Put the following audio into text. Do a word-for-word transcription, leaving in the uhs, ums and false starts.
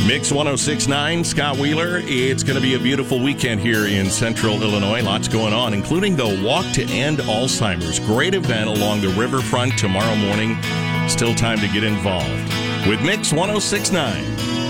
Mix one oh six point nine, Scott Wheeler. It's going to be a beautiful weekend here in central Illinois. Lots going on, including the Walk to End Alzheimer's. Great event along the riverfront tomorrow morning. Still time to get involved with Mix one oh six point nine.